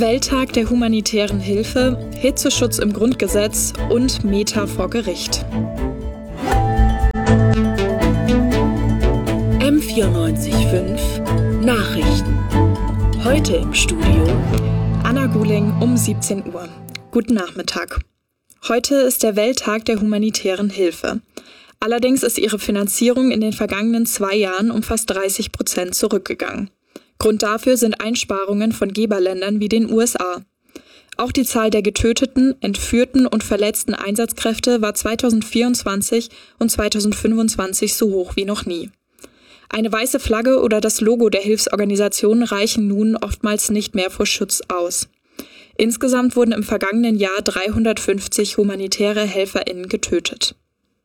Welttag der humanitären Hilfe, Hitzeschutz im Grundgesetz und Meta vor Gericht. M94.5 Nachrichten. Heute im Studio Anna Guling um 17 Uhr. Guten Nachmittag. Heute ist der Welttag der humanitären Hilfe. Allerdings ist ihre Finanzierung in den vergangenen 2 Jahren um fast 30% zurückgegangen. Grund dafür sind Einsparungen von Geberländern wie den USA. Auch die Zahl der getöteten, entführten und verletzten Einsatzkräfte war 2024 und 2025 so hoch wie noch nie. Eine weiße Flagge oder das Logo der Hilfsorganisation reichen nun oftmals nicht mehr vor Schutz aus. Insgesamt wurden im vergangenen Jahr 350 humanitäre HelferInnen getötet.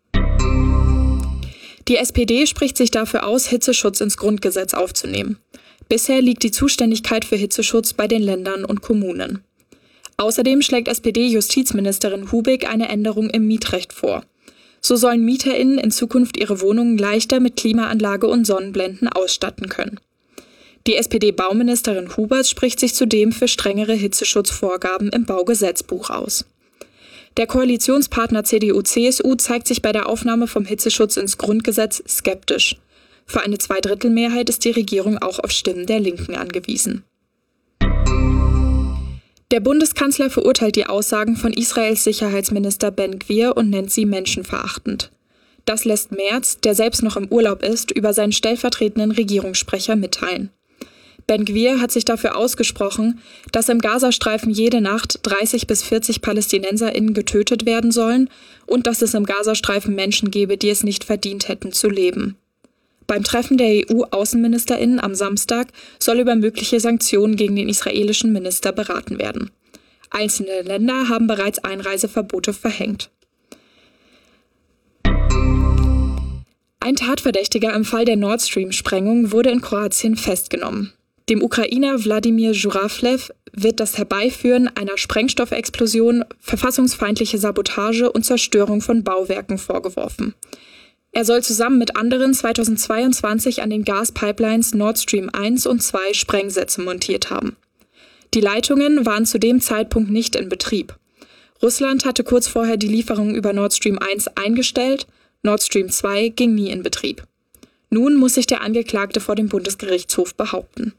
Die SPD spricht sich dafür aus, Hitzeschutz ins Grundgesetz aufzunehmen. Bisher liegt die Zuständigkeit für Hitzeschutz bei den Ländern und Kommunen. Außerdem schlägt SPD-Justizministerin Hubig eine Änderung im Mietrecht vor. So sollen MieterInnen in Zukunft ihre Wohnungen leichter mit Klimaanlage und Sonnenblenden ausstatten können. Die SPD-Bauministerin Hubers spricht sich zudem für strengere Hitzeschutzvorgaben im Baugesetzbuch aus. Der Koalitionspartner CDU/CSU zeigt sich bei der Aufnahme vom Hitzeschutz ins Grundgesetz skeptisch. Für eine Zweidrittelmehrheit ist die Regierung auch auf Stimmen der Linken angewiesen. Der Bundeskanzler verurteilt die Aussagen von Israels Sicherheitsminister Ben Gvir und nennt sie menschenverachtend. Das lässt Merz, der selbst noch im Urlaub ist, über seinen stellvertretenden Regierungssprecher mitteilen. Ben Gvir hat sich dafür ausgesprochen, dass im Gazastreifen jede Nacht 30 bis 40 PalästinenserInnen getötet werden sollen und dass es im Gazastreifen Menschen gebe, die es nicht verdient hätten zu leben. Beim Treffen der EU-AußenministerInnen am Samstag soll über mögliche Sanktionen gegen den israelischen Minister beraten werden. Einzelne Länder haben bereits Einreiseverbote verhängt. Ein Tatverdächtiger im Fall der Nord Stream-Sprengung wurde in Kroatien festgenommen. Dem Ukrainer Wladimir Žuravlev wird das Herbeiführen einer Sprengstoffexplosion, verfassungsfeindliche Sabotage und Zerstörung von Bauwerken vorgeworfen. Er soll zusammen mit anderen 2022 an den Gaspipelines Nord Stream 1 und 2 Sprengsätze montiert haben. Die Leitungen waren zu dem Zeitpunkt nicht in Betrieb. Russland hatte kurz vorher die Lieferung über Nord Stream 1 eingestellt, Nord Stream 2 ging nie in Betrieb. Nun muss sich der Angeklagte vor dem Bundesgerichtshof behaupten.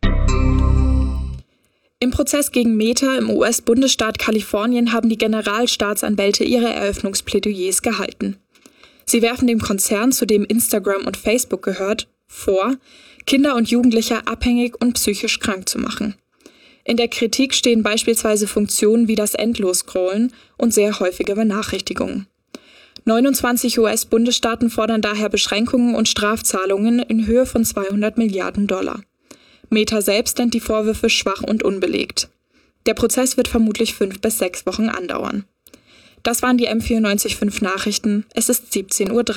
Im Prozess gegen Meta im US-Bundesstaat Kalifornien haben die Generalstaatsanwälte ihre Eröffnungsplädoyers gehalten. Sie werfen dem Konzern, zu dem Instagram und Facebook gehört, vor, Kinder und Jugendliche abhängig und psychisch krank zu machen. In der Kritik stehen beispielsweise Funktionen wie das Endlos-Scrollen und sehr häufige Benachrichtigungen. 29 US-Bundesstaaten fordern daher Beschränkungen und Strafzahlungen in Höhe von $200 Milliarden. Meta selbst nennt die Vorwürfe schwach und unbelegt. Der Prozess wird vermutlich 5 bis 6 Wochen andauern. Das waren die M94.5 Nachrichten. Es ist 17:03 Uhr.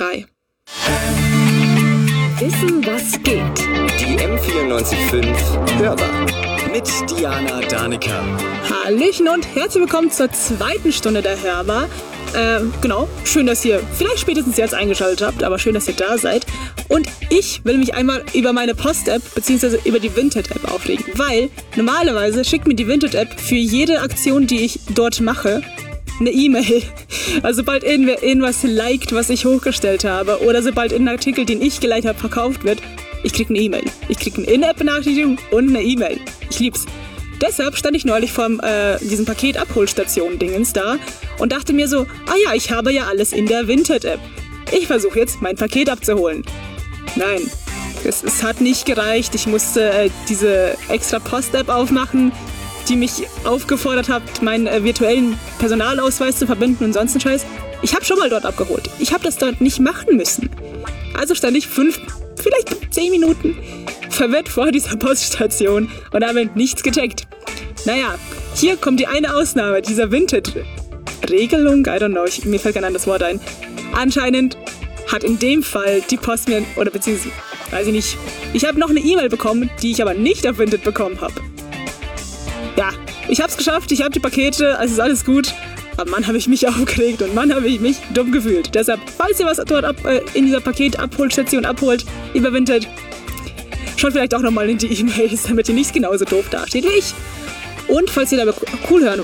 Wissen, was geht. Die M94.5 Hörbar mit Diana Danica. Hallöchen und herzlich willkommen zur zweiten Stunde der Hörbar. Schön, dass ihr vielleicht spätestens jetzt eingeschaltet habt, aber schön, dass ihr da seid. Und ich will mich einmal über meine Post-App bzw. über die Vinted-App aufregen, weil normalerweise schickt mir die Vinted-App für jede Aktion, die ich dort mache, eine E-Mail. Also sobald irgendwer irgendwas liked, was ich hochgestellt habe, oder sobald irgendein Artikel, den ich geliked habe, verkauft wird, ich krieg eine E-Mail. Ich krieg eine In-App-Benachrichtigung und eine E-Mail. Ich lieb's. Deshalb stand ich neulich vor diesem Paketabholstation-Dingens da und dachte mir so, ich habe ja alles in der Vinted-App. Ich versuche jetzt, mein Paket abzuholen. Nein, es hat nicht gereicht. Ich musste diese extra Post-App aufmachen, die mich aufgefordert hat, meinen virtuellen Personalausweis zu verbinden und sonst einen Scheiß. Ich habe schon mal dort abgeholt. Ich habe das dort nicht machen müssen. Also stand ich 5, vielleicht 10 Minuten verwirrt vor dieser Poststation und habe nichts gecheckt. Naja, hier kommt die eine Ausnahme dieser Vinted-Regelung. I don't know, mir fällt kein anderes Wort ein. Anscheinend hat in dem Fall die Post mir, oder beziehungsweise, weiß ich nicht, ich habe noch eine E-Mail bekommen, die ich aber nicht auf Vinted bekommen habe. Ja, ich hab's geschafft, ich habe die Pakete, also ist alles gut. Aber Mann, habe ich mich aufgeregt und Mann, habe ich mich dumm gefühlt. Deshalb, falls ihr was dort in dieser Paketabholstation abholt, über Vinted, schaut vielleicht auch nochmal in die E-Mails, damit ihr nicht genauso doof dasteht wie ich. Und falls ihr dabei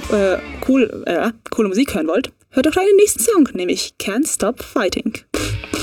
coole Musik hören wollt, hört doch gleich den nächsten Song, nämlich Can't Stop Fighting.